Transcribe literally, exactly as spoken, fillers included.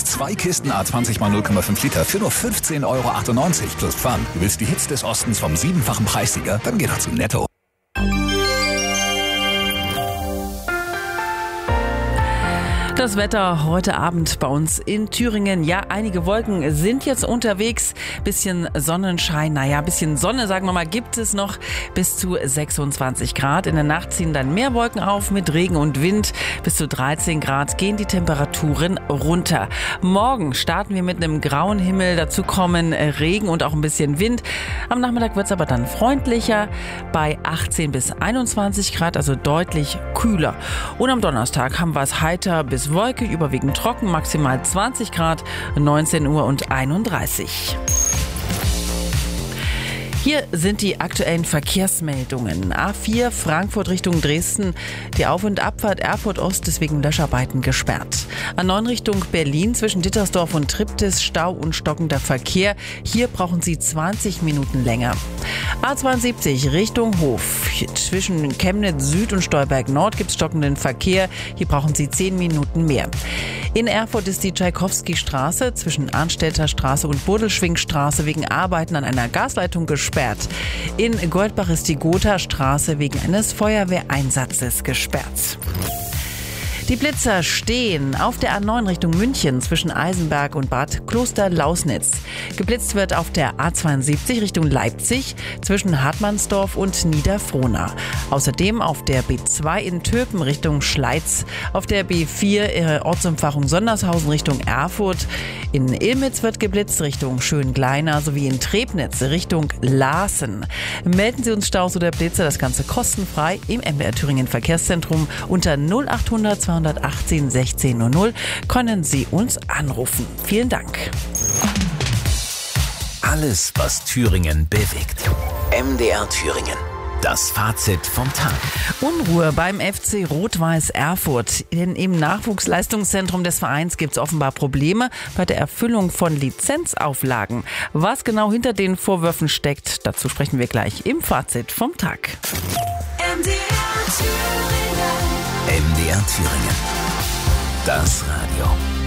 Zwei Kisten A zwanzig mal null Komma fünf Liter für nur fünfzehn Euro achtundneunzig plus Pfand. Du willst die Hits des Ostens vom siebenfachen Preissieger? Dann geh doch zu Netto. Das Wetter heute Abend bei uns in Thüringen. Ja, einige Wolken sind jetzt unterwegs. Bisschen Sonnenschein, naja, bisschen Sonne, sagen wir mal, gibt es noch bis zu sechsundzwanzig Grad. In der Nacht ziehen dann mehr Wolken auf mit Regen und Wind. Bis zu dreizehn Grad gehen die Temperaturen runter. Morgen starten wir mit einem grauen Himmel. Dazu kommen Regen und auch ein bisschen Wind. Am Nachmittag wird es aber dann freundlicher bei achtzehn bis einundzwanzig Grad, also deutlich kühler. Und am Donnerstag haben wir es heiter bis wolkig, überwiegend trocken, maximal zwanzig Grad, neunzehn Uhr und einunddreißig. Hier sind die aktuellen Verkehrsmeldungen. A vier Frankfurt Richtung Dresden, die Auf- und Abfahrt Erfurt Ost ist wegen Löscharbeiten gesperrt. A neun Richtung Berlin zwischen Dittersdorf und Triptis Stau und stockender Verkehr. Hier brauchen Sie zwanzig Minuten länger. A zweiundsiebzig Richtung Hof. Zwischen Chemnitz Süd und Stolberg Nord gibt es stockenden Verkehr. Hier brauchen Sie zehn Minuten mehr. In Erfurt ist die Tschaikowski-Straße zwischen Arnstädter Straße und Burdelschwingstraße wegen Arbeiten an einer Gasleitung gesperrt. In Goldbach ist die Gotha-Straße wegen eines Feuerwehreinsatzes gesperrt. Die Blitzer stehen auf der A neun Richtung München zwischen Eisenberg und Bad Kloster-Lausnitz. Geblitzt wird auf der A zweiundsiebzig Richtung Leipzig zwischen Hartmannsdorf und Niederfrohna. Außerdem auf der B zwei in Töpen Richtung Schleiz, auf der B vier äh, Ortsumfahrung Sondershausen Richtung Erfurt. In Ilmitz wird geblitzt Richtung Schöngleiner sowie in Trebnitz Richtung Laaßen. Melden Sie uns Staus oder Blitzer, das Ganze kostenfrei im M D R Thüringen Verkehrszentrum unter null achthundert zweihundertachtzehn sechzehn null null können Sie uns anrufen. Vielen Dank. Alles, was Thüringen bewegt. M D R Thüringen. Das Fazit vom Tag. Unruhe beim F C Rot-Weiß Erfurt. Denn im Nachwuchsleistungszentrum des Vereins gibt es offenbar Probleme bei der Erfüllung von Lizenzauflagen. Was genau hinter den Vorwürfen steckt, dazu sprechen wir gleich im Fazit vom Tag. M D R Thüringen. M D R Thüringen. Das Radio.